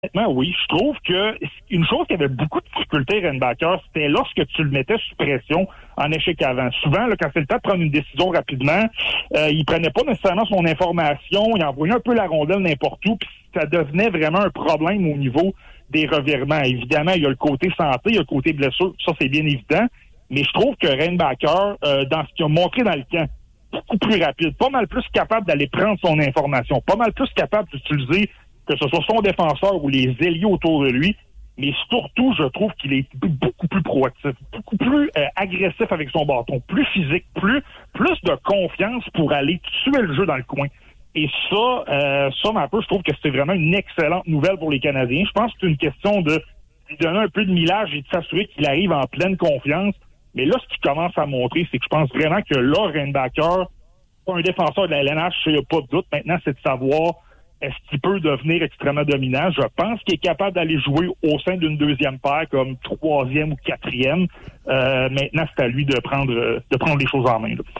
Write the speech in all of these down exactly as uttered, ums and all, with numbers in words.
Honnêtement, oui. Je trouve que une chose qui avait beaucoup de difficulté, Reinbacher, c'était lorsque tu le mettais sous pression en échec avant. Souvent, là, quand c'est le temps de prendre une décision rapidement, euh, il prenait pas nécessairement son information, il envoyait un peu la rondelle n'importe où, puis ça devenait vraiment un problème au niveau des revirements. Évidemment, il y a le côté santé, il y a le côté blessure, ça c'est bien évident, mais je trouve que Reinbacher, euh, dans ce qu'il a montré dans le camp, beaucoup plus rapide, pas mal plus capable d'aller prendre son information, pas mal plus capable d'utiliser que ce soit son défenseur ou les ailiers autour de lui, mais surtout, je trouve qu'il est beaucoup plus proactif, beaucoup plus euh, agressif avec son bâton, plus physique, plus plus de confiance pour aller tuer le jeu dans le coin. Et ça, euh, ça, un peu, je trouve que c'est vraiment une excellente nouvelle pour les Canadiens. Je pense que c'est une question de lui donner un peu de millage et de s'assurer qu'il arrive en pleine confiance. Mais là, ce qu'il commence à montrer, c'est que je pense vraiment que là, Reinbacher, un défenseur de la L N H, il n'y a pas de doute. Maintenant, c'est de savoir est-ce qu'il peut devenir extrêmement dominant. Je pense qu'il est capable d'aller jouer au sein d'une deuxième paire comme troisième ou quatrième. Euh, maintenant, c'est à lui de prendre de prendre les choses en main, là.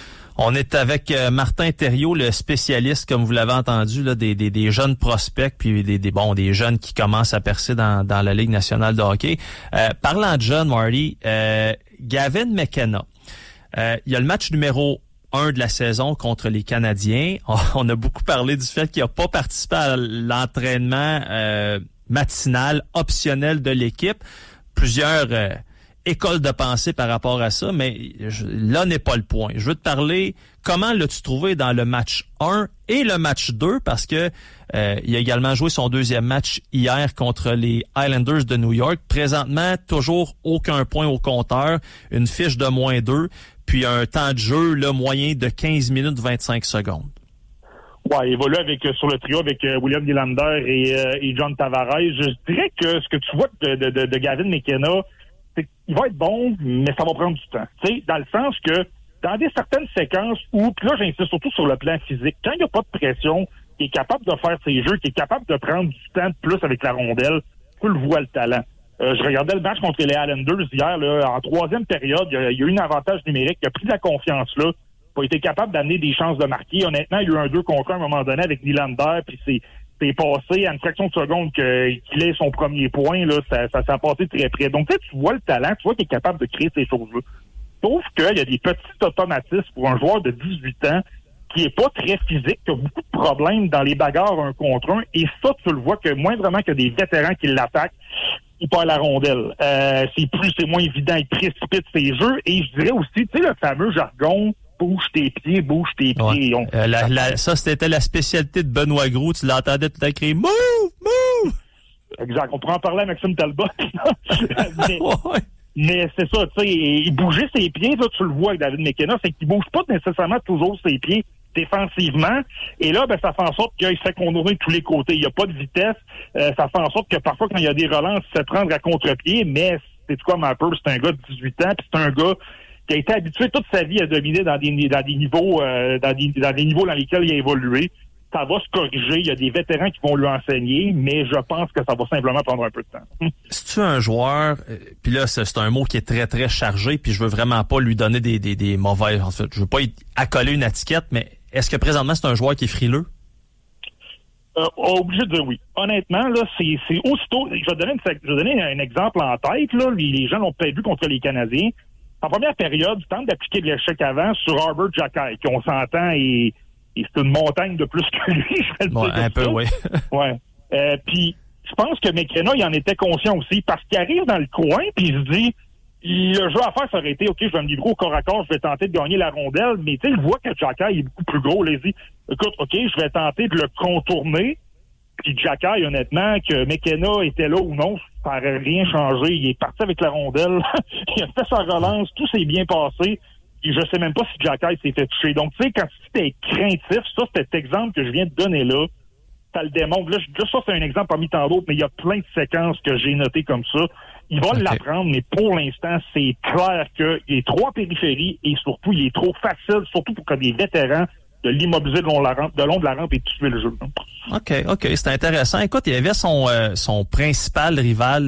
On est avec euh, Martin Thériault, le spécialiste, comme vous l'avez entendu, là, des, des, des jeunes prospects, puis des, des bon des jeunes qui commencent à percer dans, dans la Ligue nationale de hockey. Euh, parlant de jeunes, Marty, euh, Gavin McKenna, euh, il y a le match numéro un de la saison contre les Canadiens. On a beaucoup parlé du fait qu'il n'a pas participé à l'entraînement euh, matinal optionnel de l'équipe. Plusieurs euh, écoles de pensée par rapport à ça, mais je, là n'est pas le point. Je veux te parler, comment l'as-tu trouvé dans le match un et le match deux, parce que euh, il a également joué son deuxième match hier contre les Islanders de New York. Présentement, toujours aucun point au compteur, une fiche de moins deux, puis un temps de jeu là, moyen de quinze minutes vingt-cinq secondes. Ouais, il évolue avec, sur le trio avec euh, William Nylander et, euh, et John Tavares. Je dirais que ce que tu vois de, de, de, de Gavin McKenna, c'est qu'il va être bon, mais ça va prendre du temps. Tu sais, dans le sens que dans des certaines séquences où, puis là j'insiste surtout sur le plan physique, quand il n'y a pas de pression, qui est capable de faire ses jeux, qui est capable de prendre du temps de plus avec la rondelle, tu le vois le talent. Euh, je regardais le match contre les Islanders hier, là, en troisième période, il y, a, il y a eu un avantage numérique, il a pris de la confiance là, il a été capable d'amener des chances de marquer. Honnêtement, il y a eu un deux contre un à un moment donné avec Nylander, puis c'est, c'est passé à une fraction de seconde que, qu'il ait son premier point, là, ça, ça s'est passé très près. Donc, tu sais, tu vois le talent, tu vois qu'il est capable de créer ces choses-là. Sauf qu'il y a des petits automatismes pour un joueur de dix-huit ans qui est pas très physique, qui a beaucoup de problèmes dans les bagarres un contre un, et ça, tu le vois que moindrement qu'il y a des vétérans qui l'attaquent, il perd la rondelle. Euh, c'est plus, c'est moins évident, il précipite ses jeux, et je dirais aussi, tu sais, le fameux jargon, bouge tes pieds, bouge tes pieds. Ouais. On... Euh, la, la, ça, c'était la spécialité de Benoît Gros, tu l'entendais tout à crier « Move! Move! » Exact, on pourrait en parler à Maxime Talbot. mais, ouais. mais c'est ça, tu sais, il bougeait ses pieds, là, tu le vois avec David McKenna, c'est qu'il bouge pas nécessairement toujours ses pieds défensivement, et là, ben, ça fait en sorte qu'il se fait contourner de tous les côtés. Il n'y a pas de vitesse, euh, ça fait en sorte que parfois, quand il y a des relances, il se fait prendre à contre-pied, mais c'est quoi, Mapper, c'est un gars de dix-huit ans, puis c'est un gars qui a été habitué toute sa vie à dominer dans des, dans des niveaux, euh, dans des, dans des niveaux dans lesquels il a évolué. Ça va se corriger, il y a des vétérans qui vont lui enseigner, mais je pense que ça va simplement prendre un peu de temps. Si tu es un joueur, euh, puis là, c'est, c'est un mot qui est très, très chargé, puis je veux vraiment pas lui donner des, des, des mauvais... En fait, je veux pas y accoler une étiquette, mais est-ce que présentement, c'est un joueur qui est frileux? Euh, obligé de dire oui. Honnêtement, là, c'est, c'est aussitôt... Je vais donner, une, je vais donner un exemple en tête, là. Les, les gens l'ont peut-être vu contre les Canadiens. En première période, ils tentent d'appliquer de l'échec avant sur Arbor Xhekaj, qu'on s'entend et... Et c'est une montagne de plus que lui, je vais le dire. Ouais, un peu, ça. oui. ouais. Euh, puis, je pense que McKenna, il en était conscient aussi, parce qu'il arrive dans le coin, puis il se dit, le jeu à faire, ça aurait été, OK, je vais me livrer au corps à corps, je vais tenter de gagner la rondelle, mais tu sais, il voit que Xhekaj est beaucoup plus gros, là, il dit, écoute, OK, je vais tenter de le contourner, puis Xhekaj, honnêtement, que McKenna était là ou non, ça n'aurait rien changé, il est parti avec la rondelle, il a fait sa relance, tout s'est bien passé. Et je sais même pas si Xhekaj s'est fait toucher. Donc, tu sais, quand tu es craintif, ça, cet exemple que je viens de donner là, ça le démontre. Là, là, ça, c'est un exemple parmi tant d'autres, mais il y a plein de séquences que j'ai notées comme ça. Il va okay. l'apprendre, mais pour l'instant, c'est clair qu'il est trop en périphérie et surtout, il est trop facile, surtout pour que des vétérans de l'immobiliser de long de la rampe, de long de la rampe et de tuer le jeu. OK, OK, c'est intéressant. Écoute, il y avait son, euh, son principal rival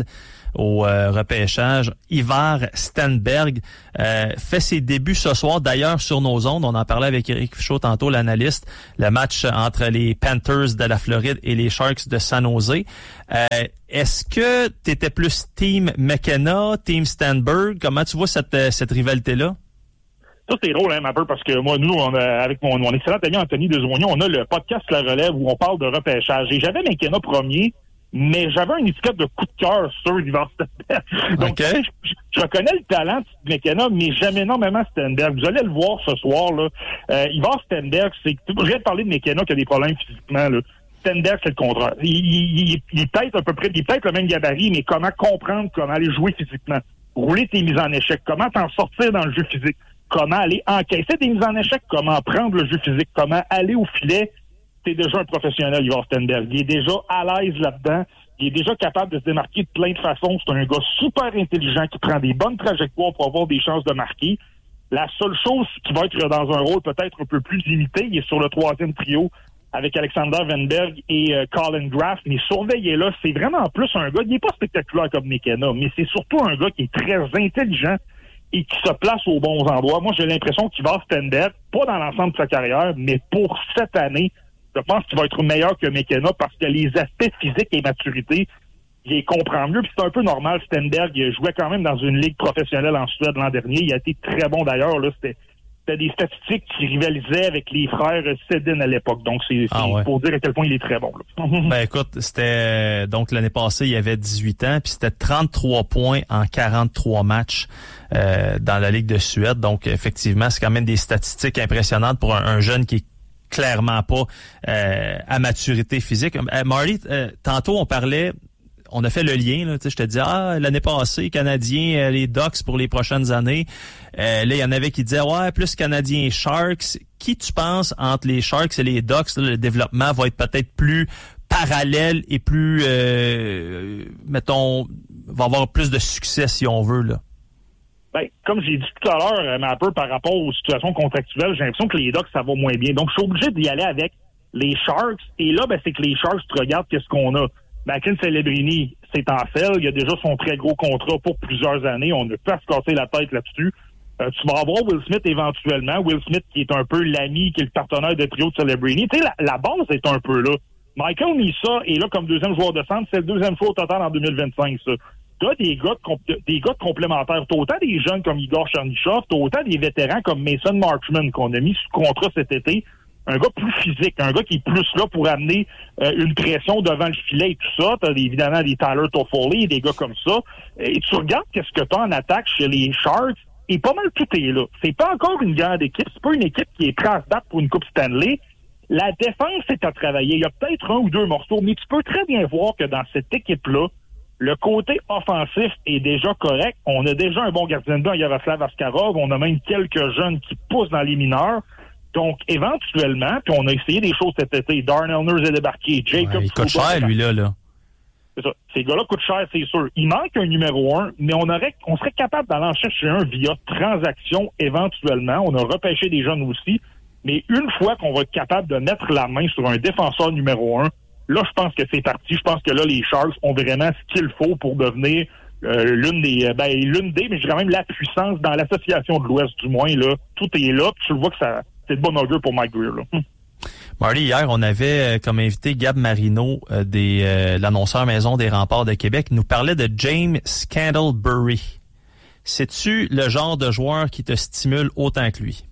au euh, repêchage. Ivar Stenberg euh, fait ses débuts ce soir, d'ailleurs sur nos ondes. On en parlait avec Éric Fichaud tantôt, l'analyste. Le match entre les Panthers de la Floride et les Sharks de San Jose. Euh, est-ce que tu étais plus team McKenna, team Stenberg? Comment tu vois cette, cette rivalité-là? Ça, c'est drôle, hein, un peu, parce que moi, nous, on a, avec mon, mon excellent ami Anthony Desoignon, on a le podcast La Relève où on parle de repêchage. Et j'avais McKenna premier, mais j'avais une étiquette de coup de cœur sur Ivar Stenberg. Donc, okay. je, je reconnais le talent de McKenna, mais j'aime énormément Stenberg. Vous allez le voir ce soir, là. Euh, Ivar Stenberg, c'est, je viens de parler de McKenna qui a des problèmes physiquement, là. Stenberg, c'est le contraire. Il, il, il, il est peut-être à peu près, il est peut-être le même gabarit, mais comment comprendre comment aller jouer physiquement, rouler tes mises en échec, comment t'en sortir dans le jeu physique, comment aller encaisser des mises en échec, comment prendre le jeu physique, comment aller au filet. C'est déjà un professionnel, Ivar Stenberg. Il est déjà à l'aise là-dedans. Il est déjà capable de se démarquer de plein de façons. C'est un gars super intelligent qui prend des bonnes trajectoires pour avoir des chances de marquer. La seule chose qui va être dans un rôle peut-être un peu plus limité, il est sur le troisième trio avec Alexander Wenberg et euh, Colin Graff. Mais surveillez-là, c'est vraiment plus un gars, il n'est pas spectaculaire comme McKenna, mais c'est surtout un gars qui est très intelligent et qui se place aux bons endroits. Moi, j'ai l'impression qu'il va Stenberg, pas dans l'ensemble de sa carrière, mais pour cette année, je pense qu'il va être meilleur que McKenna parce que les aspects physiques et maturité, il les comprend mieux. Puis c'est un peu normal. Stenberg il jouait quand même dans une ligue professionnelle en Suède l'an dernier. Il a été très bon d'ailleurs. Là, c'était, c'était des statistiques qui rivalisaient avec les frères Sedin à l'époque. Donc c'est, c'est ah ouais. pour dire à quel point il est très bon. Là. Ben écoute, c'était donc l'année passée, il avait dix-huit ans, puis c'était trente-trois points en quarante-trois matchs euh, dans la Ligue de Suède. Donc effectivement, c'est quand même des statistiques impressionnantes pour un, un jeune qui est clairement pas euh, à maturité physique. Euh, Marty, euh, tantôt on parlait, on a fait le lien, là, tu sais, je te dis, ah, l'année passée, Canadiens, euh, les Ducks pour les prochaines années. Euh, là, il y en avait qui disaient, ouais, plus Canadiens et Sharks. Qui tu penses entre les Sharks et les Ducks, là, le développement va être peut-être plus parallèle et plus, euh, mettons, va avoir plus de succès si on veut, là? Ben, comme j'ai dit tout à l'heure, euh, un peu par rapport aux situations contractuelles, j'ai l'impression que les Ducks, ça va moins bien. Donc, je suis obligé d'y aller avec les Sharks. Et là, ben, c'est que les Sharks, tu regardes qu'est-ce qu'on a. Mackin Celebrini, c'est en selle. Il a déjà son très gros contrat pour plusieurs années. On ne peut pas se casser la tête là-dessus. Euh, tu vas avoir Will Smith éventuellement. Will Smith qui est un peu l'ami, qui est le partenaire de trio de Celebrini. Tu sais, la, la base est un peu là. Michael Nissa est là comme deuxième joueur de centre. C'est le deuxième fois au total en deux mille vingt-cinq, ça. T'as des gars, de, des gars de complémentaires. T'as autant des jeunes comme Igor Chernyshov, t'as autant des vétérans comme Mason Marchman qu'on a mis sous contrat cet été. Un gars plus physique, un gars qui est plus là pour amener euh, une pression devant le filet et tout ça. T'as évidemment des Tyler Toffoli, des gars comme ça. Et tu regardes qu'est-ce que t'as en attaque chez les Sharks, et pas mal tout est là. C'est pas encore une grande équipe, c'est pas une équipe qui est prête à se battre pour une Coupe Stanley. La défense est à travailler. Il y a peut-être un ou deux morceaux, mais tu peux très bien voir que dans cette équipe-là, le côté offensif est déjà correct. On a déjà un bon gardien de but, Yaroslav Askarov. On a même quelques jeunes qui poussent dans les mineurs. Donc, éventuellement, puis on a essayé des choses cet été. Darnell Nurse est débarqué. Jacob ouais, il coûte cher, lui-là. Là. C'est ça. Ces gars-là coûtent cher, c'est sûr. Il manque un numéro un, mais on aurait, on serait capable d'en en chercher un via transaction éventuellement. On a repêché des jeunes aussi. Mais une fois qu'on va être capable de mettre la main sur un défenseur numéro un, là, je pense que c'est parti. Je pense que là, les Sharks ont vraiment ce qu'il faut pour devenir euh, l'une des, ben, l'une des, mais je dirais même la puissance dans l'association de l'Ouest, du moins, là. Tout est là, puis tu le vois que ça, c'est de bon augure pour Mike Grier, là. Hum. Marty, hier, on avait comme invité Gab Marino, euh, des, euh, l'annonceur maison des Remparts de Québec, il nous parlait de James Scantlebury. C'est-tu le genre de joueur qui te stimule autant que lui?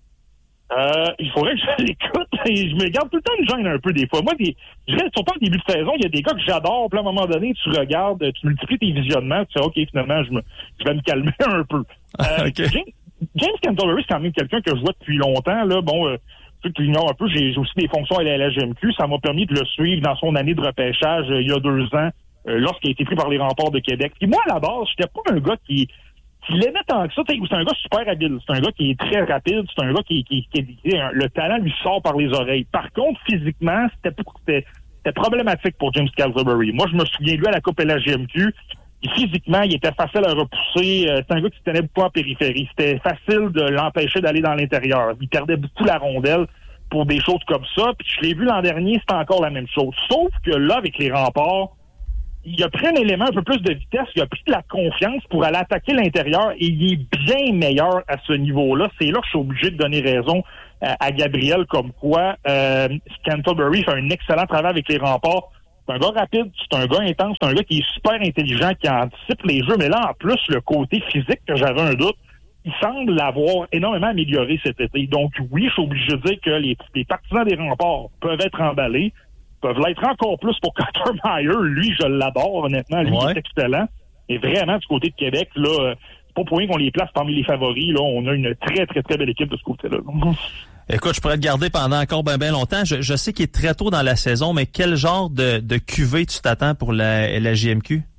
Euh, il faudrait que je l'écoute. Et je me garde tout le temps une gêne un peu des fois. Moi, des, je dirais, surtout en début de saison, il y a des gars que j'adore. Puis à un moment donné, tu regardes, tu multiplies tes visionnements, tu sais, OK, finalement, je, me, je vais me calmer un peu. Euh, okay. James, James Scantlebury, c'est quand même quelqu'un que je vois depuis longtemps. Là. Bon, euh, ceux qui l'ignorent un peu, j'ai, j'ai aussi des fonctions à la L G M Q. Ça m'a permis de le suivre dans son année de repêchage euh, il y a deux ans, euh, lorsqu'il a été pris par les Remparts de Québec. Puis moi, à la base, j'étais pas un gars qui... qui l'aimait tant que ça. C'est un gars super habile. C'est un gars qui est très rapide. C'est un gars qui, qui, qui, qui le talent lui sort par les oreilles. Par contre, physiquement, c'était, c'était, c'était problématique pour James Scantlebury. Moi, je me souviens de lui à la Coupe L G M Q. Et physiquement, il était facile à repousser. C'est un gars qui se tenait beaucoup en périphérie. C'était facile de l'empêcher d'aller dans l'intérieur. Il perdait beaucoup la rondelle pour des choses comme ça. Puis je l'ai vu l'an dernier, c'était encore la même chose. Sauf que là, avec les Remparts, il a pris un élément un peu plus de vitesse, il a pris de la confiance pour aller attaquer l'intérieur et il est bien meilleur à ce niveau-là. C'est là que je suis obligé de donner raison à, à Gabriel, comme quoi euh, Scantlebury fait un excellent travail avec les remparts. C'est un gars rapide, c'est un gars intense, c'est un gars qui est super intelligent, qui anticipe les jeux, mais là, en plus, le côté physique que j'avais un doute, il semble l'avoir énormément amélioré cet été. Donc oui, je suis obligé de dire que les, les partisans des remparts peuvent être emballés, peuvent l'être encore plus pour Carter Meyer. Lui, je l'adore, honnêtement. Lui, ouais. Il est excellent. Et vraiment, du côté de Québec, là, c'est pas pour rien qu'on les place parmi les favoris. Là, on a une très, très, très belle équipe de ce côté-là. Écoute, je pourrais te garder pendant encore bien, bien longtemps. Je, je sais qu'il est très tôt dans la saison, mais quel genre de, de cuvée tu t'attends pour la, la J M Q?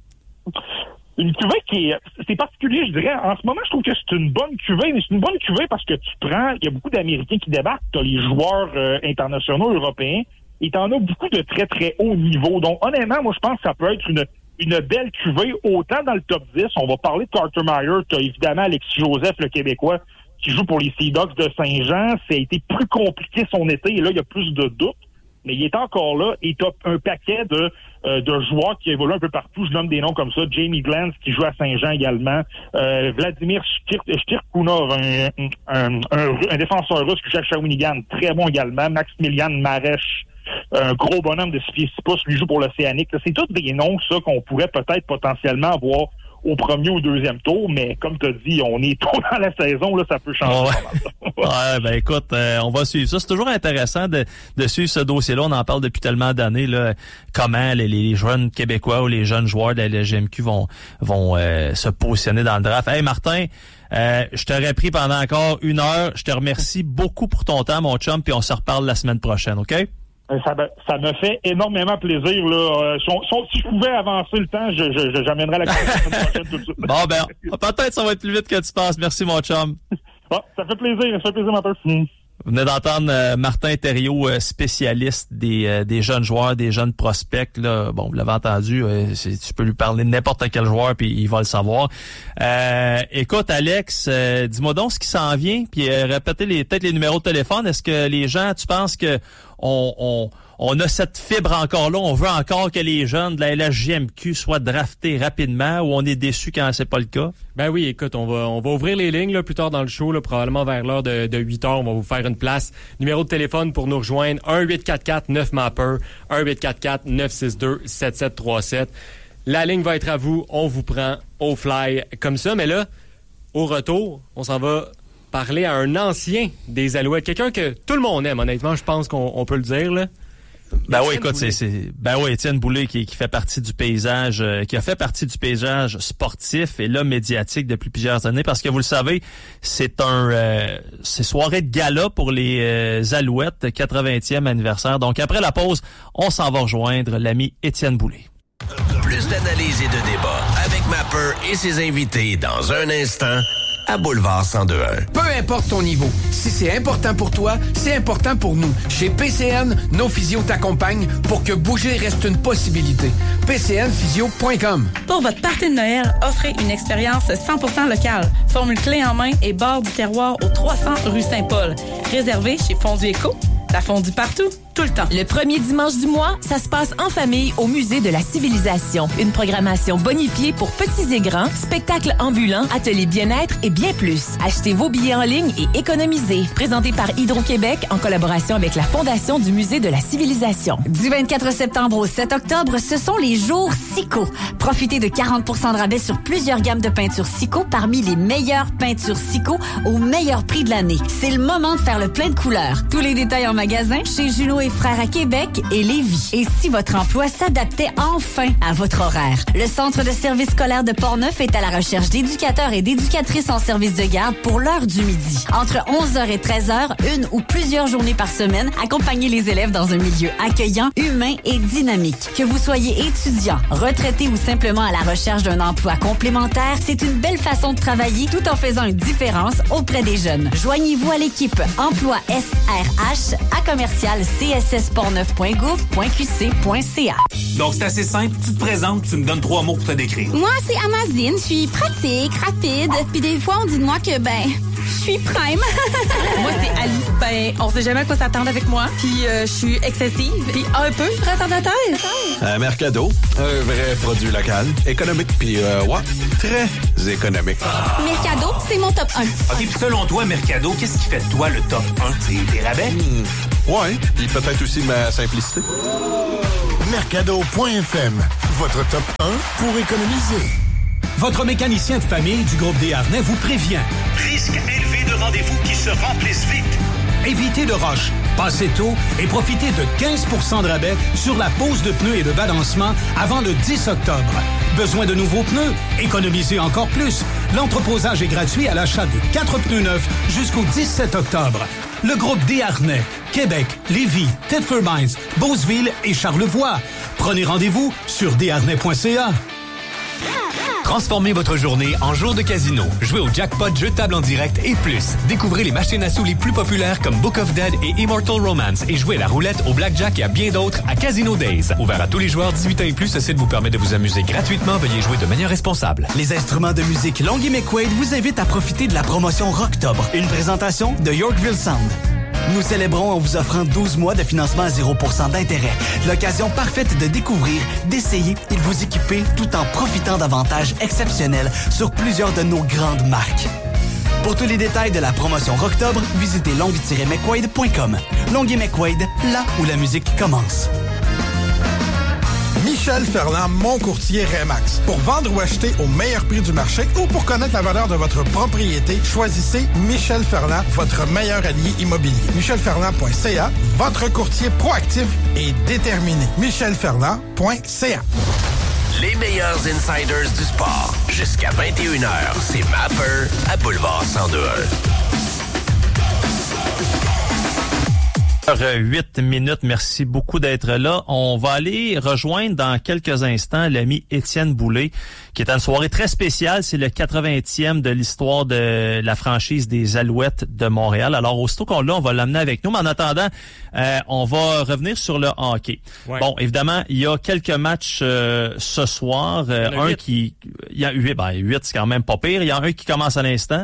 Une cuvée qui est, c'est particulier, je dirais. En ce moment, je trouve que c'est une bonne cuvée, mais c'est une bonne cuvée parce que tu prends, il y a beaucoup d'Américains qui débarquent, tu as les joueurs euh, internationaux européens, et tu en as beaucoup de très, très haut niveau. Donc, honnêtement, moi, je pense que ça peut être une, une belle cuvée, autant dans le top dix. On va parler de Carter Meyer. Tu as évidemment Alexis Joseph, le Québécois, qui joue pour les Sea Dogs de Saint-Jean. Ça a été plus compliqué son été, et là, il y a plus de doutes. Mais il est encore là, et tu as un paquet de, euh, de joueurs qui évoluent un peu partout. Je nomme des noms comme ça. Jamie Glanz, qui joue à Saint-Jean également. Euh, Vladimir Shtirkunov, un, un, un, un défenseur russe qui joue à Shawinigan, très bon également. Maximilian Maresh, un gros bonhomme de six pieds six pouces, lui joue pour l'Océanique. C'est tous des noms, ça, qu'on pourrait peut-être potentiellement avoir au premier ou au deuxième tour, mais comme tu as dit, on est tôt dans la saison, là, ça peut changer. Ouais, ouais ben écoute, euh, on va suivre ça. C'est toujours intéressant de, de suivre ce dossier-là. On en parle depuis tellement d'années, là, comment les, les jeunes Québécois ou les jeunes joueurs de la G M Q vont, vont euh, se positionner dans le draft. Hey Martin, euh, je t'aurais pris pendant encore une heure. Je te remercie beaucoup pour ton temps, mon chum, puis on se reparle la semaine prochaine, OK? Ça, ça me fait énormément plaisir. Là. Si, on, si je pouvais avancer le temps, je, je, j'amènerais la conversation prochaine tout de suite. Bon, ben, peut-être ça va être plus vite que tu penses. Merci, mon chum. Ah, ça fait plaisir. Ça fait plaisir, ma personne. Vous venez d'entendre euh, Martin Thériault, euh, spécialiste des, euh, des jeunes joueurs, des jeunes prospects. Là. Bon, vous l'avez entendu, euh, c'est, tu peux lui parler de n'importe quel joueur puis il va le savoir. Euh, écoute, Alex, euh, dis-moi donc ce qui s'en vient, puis euh, répétez les, peut-être les numéros de téléphone. Est-ce que les gens, tu penses que on, on, on a cette fibre encore là, on veut encore que les jeunes de la L H J M Q soient draftés rapidement, ou on est déçu quand c'est pas le cas? Ben oui, écoute, on va on va ouvrir les lignes là, plus tard dans le show, là, probablement vers l'heure de, de huit heures. On va vous faire une place. Numéro de téléphone pour nous rejoindre, un huit quatre quatre neuf mapper, un huit quatre quatre neuf six deux sept sept trois sept. La ligne va être à vous, on vous prend au fly comme ça. Mais là, au retour, on s'en va parler à un ancien des Alouettes. Quelqu'un que tout le monde aime, honnêtement, je pense qu'on on peut le dire, là. Ben oui, écoute, c'est, c'est, ben oui, Étienne Boulay qui, qui fait partie du paysage, euh, qui a fait partie du paysage sportif et là médiatique depuis plusieurs années, parce que vous le savez, c'est un, euh, c'est soirée de gala pour les euh, Alouettes, quatre-vingtième anniversaire. Donc après la pause, on s'en va rejoindre l'ami Étienne Boulay. Plus d'analyse et de débat avec Mapper et ses invités dans un instant. À Boulevard cent deux un. Peu importe ton niveau, si c'est important pour toi, c'est important pour nous. Chez P C N, nos physios t'accompagnent pour que bouger reste une possibilité. P C N physio point com. Pour votre party de Noël, offrez une expérience cent pour cent locale. Formule clé en main et bar du terroir au trois cents rue Saint-Paul. Réservé chez Fondue Éco. La fondue partout, tout le temps. Le premier dimanche du mois, ça se passe en famille au Musée de la Civilisation. Une programmation bonifiée pour petits et grands, spectacles ambulants, ateliers bien-être et bien plus. Achetez vos billets en ligne et économisez. Présenté par Hydro-Québec en collaboration avec la Fondation du Musée de la Civilisation. Du vingt-quatre septembre au sept octobre, ce sont les jours Sico. Profitez de quarante pour cent de rabais sur plusieurs gammes de peintures Sico parmi les meilleures peintures Sico au meilleur prix de l'année. C'est le moment de faire le plein de couleurs. Tous les détails en magasin chez Junot et Frères à Québec et Lévis. Et si votre emploi s'adaptait enfin à votre horaire? Le Centre de service scolaire de Portneuf est à la recherche d'éducateurs et d'éducatrices en service de garde pour l'heure du midi. Entre onze heures et treize heures, une ou plusieurs journées par semaine, accompagnez les élèves dans un milieu accueillant, humain et dynamique. Que vous soyez étudiant, retraité ou simplement à la recherche d'un emploi complémentaire, c'est une belle façon de travailler tout en faisant une différence auprès des jeunes. Joignez-vous à l'équipe Emploi S R H à commercial c s s portneuf point gouv point q c point c a. Donc, c'est assez simple. Tu te présentes, tu me donnes trois mots pour te décrire. Moi, c'est Amazine. Je suis pratique, rapide. Puis des fois, on dit de moi que, ben, Je suis prime. Moi, c'est Ali. Ben, on sait jamais à quoi s'attendre avec moi. Puis, euh, je suis excessive. Puis, un peu retardataire. À Mercado, un vrai produit local, économique, puis euh, ouais, très économique. Mercado, c'est mon top un. OK, puis selon toi, Mercado, qu'est-ce qui fait de toi le top un? C'est des rabais? Mmh, ouais, puis peut-être aussi ma simplicité. Mercado point F M, votre top un pour économiser. Votre mécanicien de famille du groupe Desharnais vous prévient. Risque élevé de rendez-vous qui se remplissent vite. Évitez de rush, passez tôt et profitez de quinze pour cent de rabais sur la pose de pneus et de balancement avant le dix octobre. Besoin de nouveaux pneus? Économisez encore plus. L'entreposage est gratuit à l'achat de quatre pneus neufs jusqu'au dix-sept octobre. Le groupe Desharnais, Québec, Lévis, Thetford Mines, Beauceville et Charlevoix. Prenez rendez-vous sur desharnais point c a. Transformez votre journée en jour de casino. Jouez au jackpot, jeux de table en direct et plus. Découvrez les machines à sous les plus populaires comme Book of Dead et Immortal Romance et jouez à la roulette, au blackjack et à bien d'autres à Casino Days. Ouvert à tous les joueurs dix-huit ans et plus, ce site vous permet de vous amuser gratuitement. Veuillez jouer de manière responsable. Les instruments de musique Longuy McQuaid vous invitent à profiter de la promotion Rocktobre, une présentation de Yorkville Sound. Nous célébrons en vous offrant douze mois de financement à zéro pour cent d'intérêt. L'occasion parfaite de découvrir, d'essayer et de vous équiper tout en profitant d'avantages exceptionnels sur plusieurs de nos grandes marques. Pour tous les détails de la promotion Rocktobre, visitez longuy tiret mcquaid point com. Longuy McQuaid, là où la musique commence. Michel Ferland, mon courtier Remax. Pour vendre ou acheter au meilleur prix du marché ou pour connaître la valeur de votre propriété, choisissez Michel Ferland, votre meilleur allié immobilier. michel ferland point c a, votre courtier proactif et déterminé. michel ferland point c a. Les meilleurs insiders du sport. Jusqu'à vingt et une heures, c'est Mapper à Boulevard cent deux un. huit minutes, merci beaucoup d'être là. On va aller rejoindre dans quelques instants l'ami Étienne Boulay, qui est à une soirée très spéciale. C'est le quatre-vingtième de l'histoire de la franchise des Alouettes de Montréal. Alors, aussitôt qu'on l'a, on va l'amener avec nous. Mais en attendant, euh, on va revenir sur le hockey. Ouais. Bon, évidemment, il y a quelques matchs euh, ce soir. Euh, un huit. qui... Il y a huit, ben huit, c'est quand même pas pire. Il y en a un qui commence à l'instant.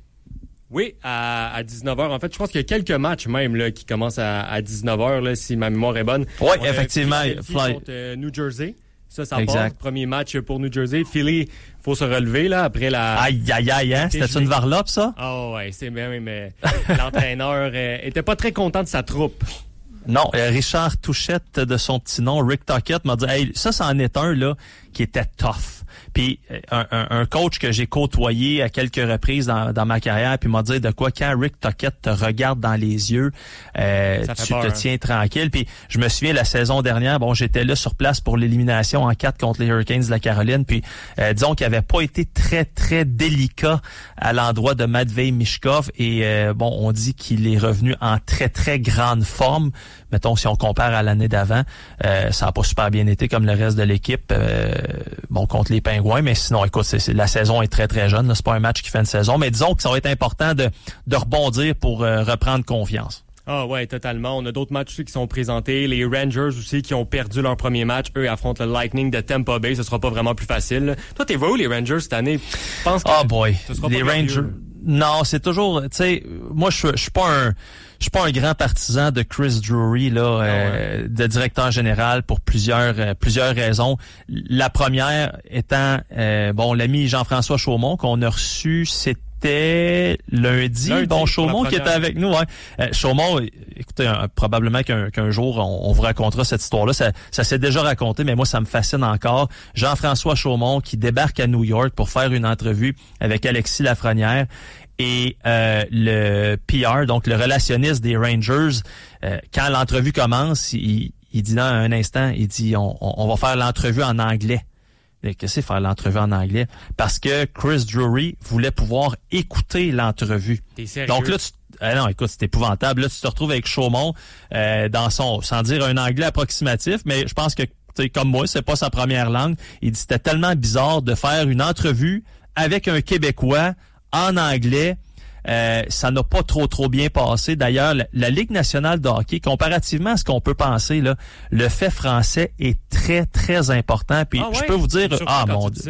Oui, à, à dix-neuf heures. En fait, je pense qu'il y a quelques matchs même là qui commencent à, à dix-neuf heures, là, si ma mémoire est bonne. Oui, effectivement. Philly contre euh, New Jersey. Ça, ça exact. part. Premier match pour New Jersey. Philly, faut se relever là après la... Aïe, aïe, aïe, hein? C'était une varlope, ça? Oh ouais, c'est même, mais l'entraîneur euh, était pas très content de sa troupe. Non, euh, Richard Touchette, de son petit nom, Rick Tocchet, m'a dit, hey, ça, c'en est un, là, qui était tough. Puis un, un, un coach que j'ai côtoyé à quelques reprises dans, dans ma carrière, puis m'a dit de quoi, quand Rick Tocchet te regarde dans les yeux, euh, tu peur, te hein. tiens tranquille. Puis je me souviens, la saison dernière, bon, j'étais là sur place pour l'élimination en quatre contre les Hurricanes de la Caroline, puis euh, disons qu'il avait pas été très, très délicat à l'endroit de Matvei Michkov, et euh, bon, on dit qu'il est revenu en très, très grande forme. Mettons, si on compare à l'année d'avant, euh, ça n'a pas super bien été comme le reste de l'équipe, euh, bon, contre les Pingouins, mais sinon, écoute, c'est, c'est, la saison est très, très jeune, là, c'est pas un match qui fait une saison, mais disons que ça va être important de, de rebondir pour euh, reprendre confiance. Ah ouais, totalement. On a d'autres matchs aussi qui sont présentés. Les Rangers aussi qui ont perdu leur premier match. Eux affrontent le Lightning de Tampa Bay. Ce sera pas vraiment plus facile. Toi, t'es vois où les Rangers cette année? Je pense que oh boy, ce sera les pas Rangers... Mieux. Non, c'est toujours, tu sais, moi je je suis pas un je suis pas un grand partisan de Chris Drury là, oh, euh, ouais. de directeur général pour plusieurs euh, plusieurs raisons. La première étant euh, bon, l'ami Jean-François Chaumont qu'on a reçu, c'était C'était lundi, lundi, bon Chaumont qui était avec nous. Ouais. Euh, Chaumont, écoutez, un, probablement qu'un, qu'un jour on, on vous racontera cette histoire-là. Ça, ça s'est déjà raconté, mais moi ça me fascine encore. Jean-François Chaumont qui débarque à New York pour faire une entrevue avec Alexis Lafrenière et euh, le P R, donc le relationniste des Rangers. Euh, quand l'entrevue commence, il, il dit dans un instant, il dit on, on va faire l'entrevue en anglais. Qu'est-ce que c'est faire l'entrevue en anglais? Parce que Chris Drury voulait pouvoir écouter l'entrevue. T'es sérieux? Donc là, tu, ah non, écoute, c'est épouvantable. Là, tu te retrouves avec Chaumont euh, dans son, sans dire un anglais approximatif, mais je pense que, tu sais, comme moi, c'est pas sa première langue. Il dit c'était tellement bizarre de faire une entrevue avec un Québécois en anglais. Euh, ça n'a pas trop trop bien passé. D'ailleurs, la, la Ligue nationale de hockey, comparativement à ce qu'on peut penser, là, le fait français est très, très important. Puis ah ouais? je peux vous dire, ah mon Dieu.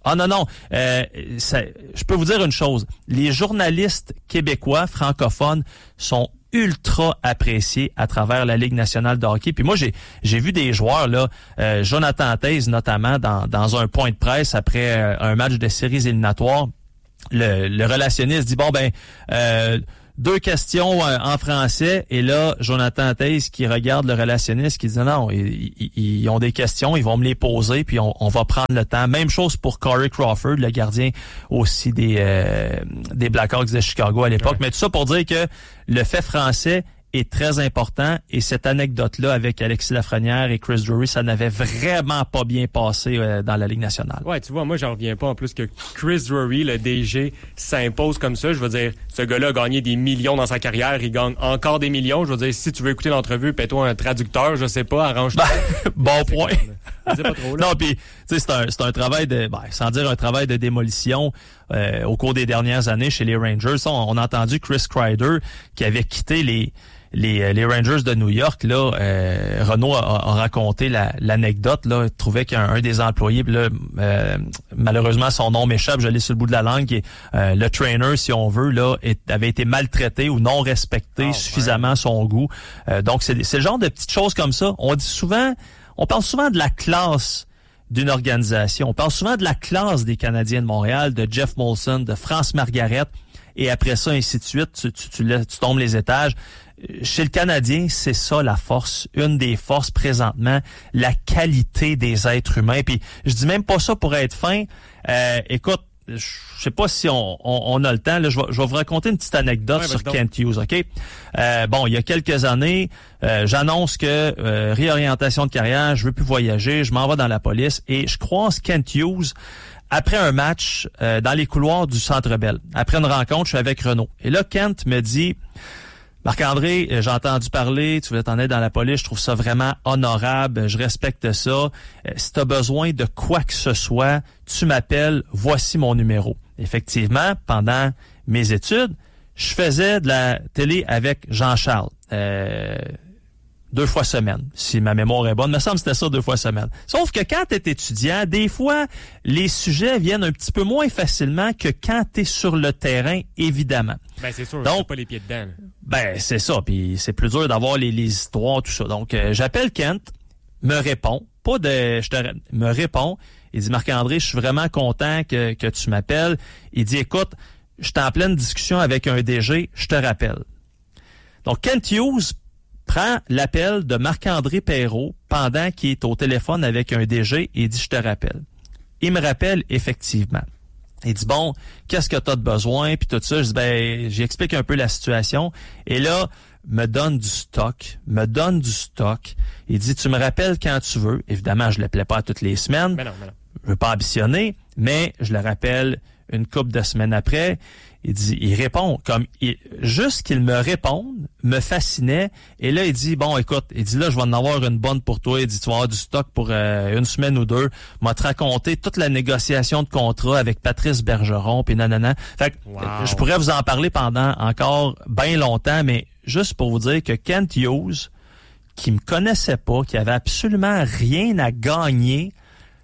Ah non, non. Euh, ça, je peux vous dire une chose. Les journalistes québécois francophones sont ultra appréciés à travers la Ligue nationale de hockey. Puis moi, j'ai j'ai vu des joueurs, là, euh, Jonathan Toews notamment, dans, dans un point de presse après euh, un match de séries éliminatoires. Le, le relationniste dit, bon, ben... Euh, deux questions euh, en français, et là, Jonathan Toews qui regarde le relationniste qui dit non, ils, ils, ils ont des questions, ils vont me les poser, puis on, on va prendre le temps. Même chose pour Corey Crawford, le gardien aussi des euh, des Blackhawks de Chicago à l'époque. Ouais. Mais tout ça pour dire que le fait français est très important, et cette anecdote-là avec Alexis Lafrenière et Chris Drury, ça n'avait vraiment pas bien passé euh, dans la Ligue nationale. Ouais, tu vois, moi, j'en reviens pas en plus que Chris Drury, le D G, s'impose comme ça. Je veux dire, ce gars-là a gagné des millions dans sa carrière, il gagne encore des millions. Je veux dire, si tu veux écouter l'entrevue, paie-toi un traducteur, je sais pas, arrange-toi. Bon point. Je sais pas trop, là. Non, puis, tu sais, c'est un, c'est un travail de, ben, sans dire un travail de démolition euh, au cours des dernières années chez les Rangers. On, on a entendu Chris Kreider qui avait quitté les Les, les Rangers de New York, là, euh, Renaud a, a raconté la, l'anecdote, là, il trouvait qu'un un des employés, là, euh, malheureusement son nom m'échappe, je l'ai sur le bout de la langue, et, euh, le trainer, si on veut, là, est, avait été maltraité ou non respecté oh, suffisamment à son goût. Euh, donc c'est, c'est le genre de petites choses comme ça. On dit souvent, on parle souvent de la classe d'une organisation. On parle souvent de la classe des Canadiens de Montréal, de Jeff Molson, de France Margaret, et après ça, ainsi de suite, tu, tu, tu, tu tombes les étages. Chez le Canadien, c'est ça la force, une des forces présentement, la qualité des êtres humains. Puis je dis même pas ça pour être fin. Euh, écoute, je sais pas si on, on, on a le temps. Là, je vais, je vais vous raconter une petite anecdote ouais, sur Kent Hughes, ok? Euh, bon, il y a quelques années, euh, j'annonce que euh, réorientation de carrière, je veux plus voyager, je m'en vais dans la police, et je croise Kent Hughes après un match euh, dans les couloirs du Centre Bell. Après une rencontre, je suis avec Renaud. Et là, Kent me dit... Marc-André, j'ai entendu parler, tu voulais t'en aller dans la police, je trouve ça vraiment honorable, je respecte ça. Si tu as besoin de quoi que ce soit, tu m'appelles, voici mon numéro. Effectivement, pendant mes études, je faisais de la télé avec Jean-Charles. Euh, deux fois semaine, si ma mémoire est bonne. Il me semble que c'était ça, deux fois semaine. Sauf que quand tu es étudiant, des fois, les sujets viennent un petit peu moins facilement que quand tu es sur le terrain, évidemment. Ben c'est sûr, donc, c'est pas les pieds dedans. Là. Ben c'est ça, puis c'est plus dur d'avoir les, les histoires, tout ça. Donc, euh, j'appelle Kent, me répond, pas de... je te me répond, il dit, Marc-André, je suis vraiment content que, que tu m'appelles. Il dit, écoute, je suis en pleine discussion avec un D G, je te rappelle. Donc, Kent Hughes prend l'appel de Marc-André Perreault pendant qu'il est au téléphone avec un D G et il dit « Je te rappelle ». Il me rappelle effectivement. Il dit « Bon, qu'est-ce que tu as de besoin? » Puis tout ça, je dis « Ben, j'explique un peu la situation. » Et là, me donne du stock, me donne du stock. Il dit « Tu me rappelles quand tu veux. » Évidemment, je ne l'appelais pas toutes les semaines. Mais non, mais non. Je veux pas ambitionner, mais je le rappelle une couple de semaines après. Il dit, il répond comme, il, juste qu'il me réponde me fascinait. Et là, il dit, bon, écoute, il dit, là, je vais en avoir une bonne pour toi. Il dit, tu vas avoir du stock pour euh, une semaine ou deux. M'a te raconté toute la négociation de contrat avec Patrice Bergeron, puis nanana. Fait que, wow. Je pourrais vous en parler pendant encore bien longtemps, mais juste pour vous dire que Kent Hughes, qui me connaissait pas, qui avait absolument rien à gagner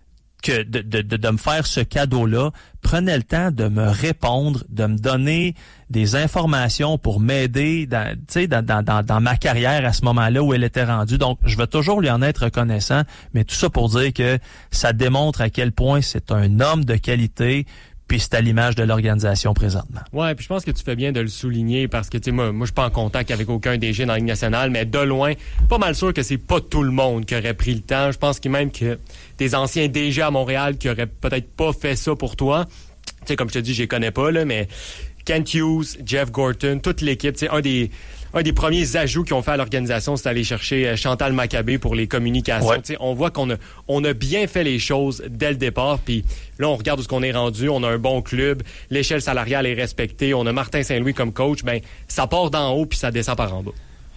que de, de, de, de me faire ce cadeau-là, prenait le temps de me répondre, de me donner des informations pour m'aider dans, dans, dans, dans, dans ma carrière à ce moment-là où elle était rendue. Donc, je vais toujours lui en être reconnaissant, mais tout ça pour dire que ça démontre à quel point c'est un homme de qualité, puis c'est à l'image de l'organisation présentement. Ouais, puis je pense que tu fais bien de le souligner parce que, tu sais, moi, moi je suis pas en contact avec aucun D G dans la Ligue nationale, mais de loin, pas mal sûr que c'est pas tout le monde qui aurait pris le temps. Je pense que même que des anciens D G à Montréal qui auraient peut-être pas fait ça pour toi. Tu sais, comme je te dis, je les connais pas, là, mais Kent Hughes, Jeff Gorton, toute l'équipe, tu sais, un des... Un des premiers ajouts qu'ils ont fait à l'organisation, c'est d'aller chercher Chantal Maccabé pour les communications. Ouais. On voit qu'on a, on a bien fait les choses dès le départ. Puis là, on regarde où ce qu'on est rendu. On a un bon club. L'échelle salariale est respectée. On a Martin Saint-Louis comme coach. Ben, ça part d'en haut puis ça descend par en bas.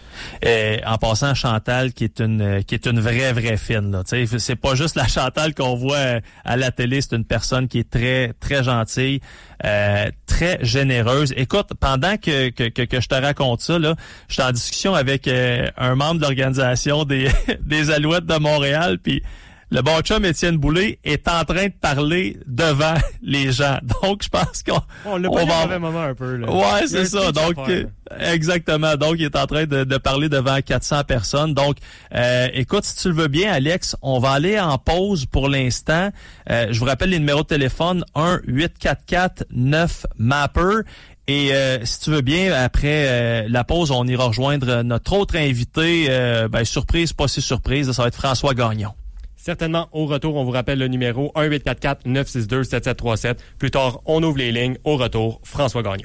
Euh, en passant, Chantal, qui est une qui est une vraie, vraie fine. Là, t'sais, c'est pas juste la Chantal qu'on voit à la télé, c'est une personne qui est très, très gentille, euh, très généreuse. Écoute, pendant que, que, que, que je te raconte ça, là, je suis en discussion avec euh, un membre de l'organisation des, des Alouettes de Montréal, puis Le bon chum Étienne Boulay est en train de parler devant les gens. Donc, je pense qu'on on l'a pas va... mauvais moment un peu. Là. Ouais, c'est ça. Donc, euh, exactement. Donc, il est en train de, de parler devant quatre cents personnes. Donc, euh, écoute, si tu le veux bien, Alex, on va aller en pause pour l'instant. Euh, je vous rappelle les numéros de téléphone un huit quatre quatre neuf mapper. Et euh, si tu veux bien, après euh, la pause, on ira rejoindre notre autre invité. Euh, ben, surprise, pas si surprise, ça va être François Gagnon. Certainement, au retour, on vous rappelle le numéro un huit quatre quatre neuf six deux sept sept trois sept. Plus tard, on ouvre les lignes. Au retour, François Gagnon.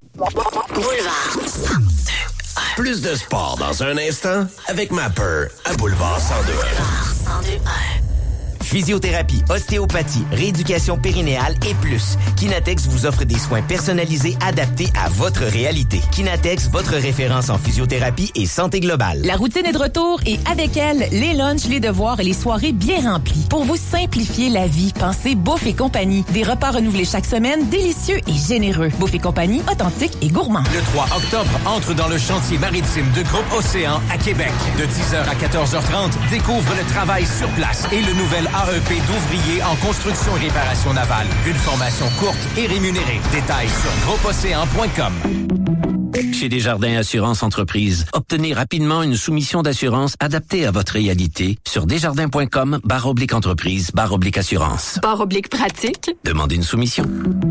Boulevard cent deux un. Plus de sport dans un instant avec Mapper à Boulevard cent deux un. Boulevard cent deux un. Physiothérapie, ostéopathie, rééducation périnéale et plus. Kinatex vous offre des soins personnalisés adaptés à votre réalité. Kinatex, votre référence en physiothérapie et santé globale. La routine est de retour et avec elle, les lunchs, les devoirs et les soirées bien remplies. Pour vous simplifier la vie, pensez Bouffe et compagnie. Des repas renouvelés chaque semaine, délicieux et généreux. Bouffe et compagnie, authentique et gourmand. Le trois octobre, entre dans le chantier maritime de Groupe Océan à Québec. De dix heures à quatorze heures trente, découvre le travail sur place et le nouvel A E P d'ouvriers en construction et réparation navale. Une formation courte et rémunérée. Détails sur groupe océan point com. Chez Desjardins Assurance Entreprise, obtenez rapidement une soumission d'assurance adaptée à votre réalité sur desjardins.com barre oblique entreprise barre oblique assurance. Barre oblique pratique. Demandez une soumission.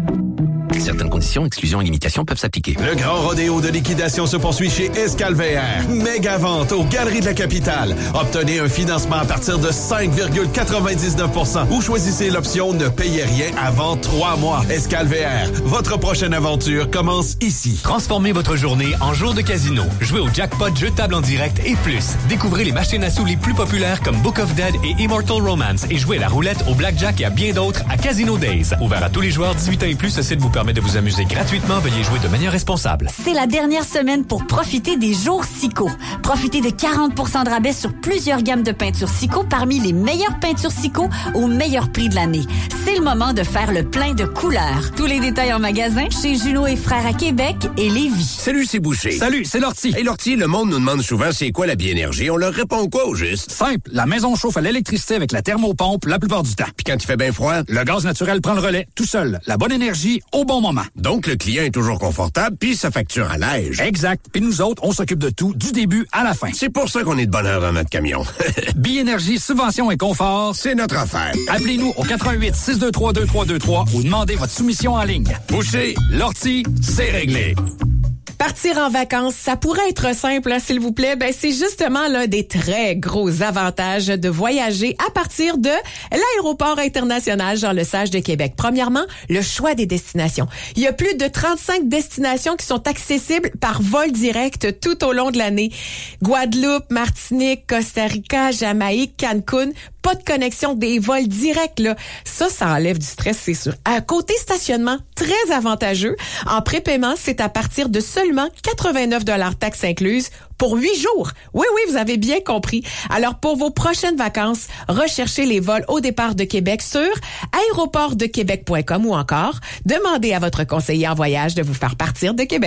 Certaines conditions, exclusions et limitations peuvent s'appliquer. Le grand rodéo de liquidation se poursuit chez Escale V R. Méga vente aux Galeries de la Capitale. Obtenez un financement à partir de cinq virgule quatre-vingt-dix-neuf pour cent ou choisissez l'option ne payez rien avant trois mois. Escale V R, votre prochaine aventure commence ici. Transformez votre journée en jour de casino. Jouez au jackpot, jeu de table en direct et plus. Découvrez les machines à sous les plus populaires comme Book of Dead et Immortal Romance et jouez à la roulette, au blackjack et à bien d'autres à Casino Days. Ouvert à tous les joueurs dix-huit ans et plus, ce site vous permet de vous amuser gratuitement. Veuillez jouer de manière responsable. C'est la dernière semaine pour profiter des jours Sico. Profitez de quarante pour cent de rabais sur plusieurs gammes de peintures Sico parmi les meilleures peintures Sico au meilleur prix de l'année. C'est le moment de faire le plein de couleurs. Tous les détails en magasin chez Junot et Frères à Québec et Lévis. Salut, c'est Boucher. Salut, c'est Lortie. Hey Lortie, le monde nous demande souvent c'est quoi la biénergie. On leur répond quoi au juste? Simple, la maison chauffe à l'électricité avec la thermopompe la plupart du temps. Puis quand il fait bien froid? Le gaz naturel prend le relais, tout seul. La bonne énergie au bon moment. Donc le client est toujours confortable, puis sa facture allège. Exact. Puis nous autres, on s'occupe de tout, du début à la fin. C'est pour ça qu'on est de bonne heure dans notre camion. Biénergie, subvention et confort, c'est notre affaire. Appelez-nous au quatre un huit, six deux trois, deux trois deux trois ou demandez votre soumission en ligne. Boucher, Lortie, c'est réglé. Partir en vacances, ça pourrait être simple, hein, s'il vous plaît. Ben, c'est justement l'un des très gros avantages de voyager à partir de l'aéroport international Jean-Lesage de Québec. Premièrement, le choix des destinations. Il y a plus de trente-cinq destinations qui sont accessibles par vol direct tout au long de l'année. Guadeloupe, Martinique, Costa Rica, Jamaïque, Cancun. Pas de connexion, des vols directs, là. Ça, ça enlève du stress, c'est sûr. À côté stationnement, très avantageux. En prépaiement, c'est à partir de seulement quatre-vingt-neuf dollars taxes incluses pour huit jours. Oui, oui, vous avez bien compris. Alors, pour vos prochaines vacances, recherchez les vols au départ de Québec sur aéroport de québec point com ou encore demandez à votre conseiller en voyage de vous faire partir de Québec.